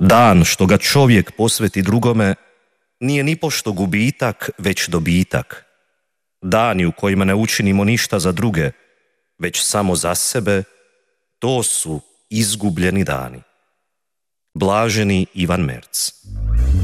Dan što ga čovjek posveti drugome nije nipošto gubitak, već dobitak. Dani u kojima ne učinimo ništa za druge, već samo za sebe, to su izgubljeni dani. Blaženi Ivan Merz.